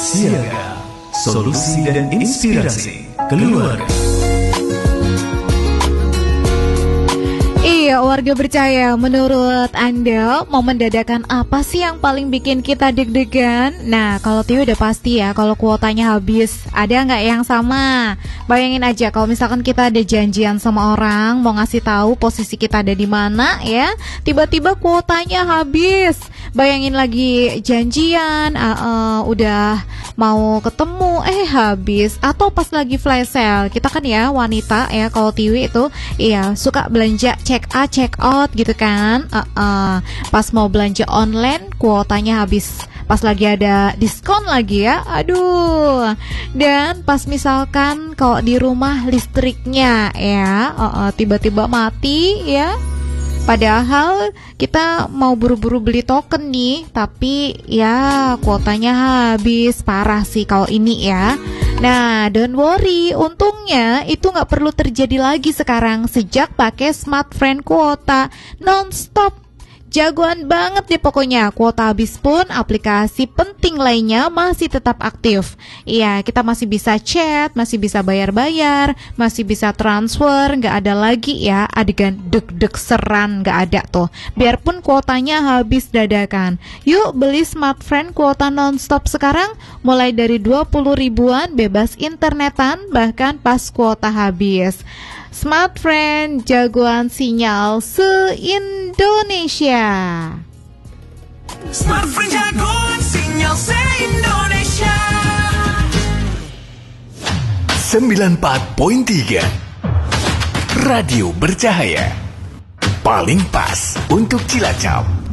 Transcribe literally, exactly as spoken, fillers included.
Siaga, solusi dan inspirasi keluarga. Iya, warga bercahaya, menurut Anda momen dadakan apa sih yang paling bikin kita deg-degan? Nah, kalau Tio udah pasti ya, kalau kuotanya habis. Ada nggak yang sama? Bayangin aja kalau misalkan kita ada janjian sama orang, mau ngasih tahu posisi kita ada di mana ya, tiba-tiba kuotanya habis. Bayangin lagi janjian, uh, uh, udah mau ketemu, eh habis. Atau pas lagi flash sale, kita kan ya wanita ya, kalau Tiwi itu iya suka belanja check out check out gitu kan. uh, uh, Pas mau belanja online kuotanya habis, pas lagi ada diskon lagi ya, aduh. Dan pas misalkan kalau di rumah listriknya ya uh, uh, tiba-tiba mati ya, padahal kita mau buru-buru beli token nih, tapi ya kuotanya habis. Parah sih kalau ini ya. Nah, don't worry, untungnya itu nggak perlu terjadi lagi sekarang sejak pakai Smart Friend kuota non-stop. Jagoan banget deh pokoknya. Kuota habis pun aplikasi penting lainnya masih tetap aktif. Iya, kita masih bisa chat, masih bisa bayar-bayar, masih bisa transfer. Nggak ada lagi ya adegan deg-deg seran, nggak ada tuh. Biarpun kuotanya habis dadakan. Yuk beli Smart Friend kuota nonstop sekarang, mulai dari dua puluh ribuan, bebas internetan, bahkan pas kuota habis. Smart Friend, jagoan sinyal se-Indonesia. Smart Friend, jagoan sinyal se-Indonesia. sembilan puluh empat koma tiga Radio Bercahaya. Paling pas untuk Cilacap.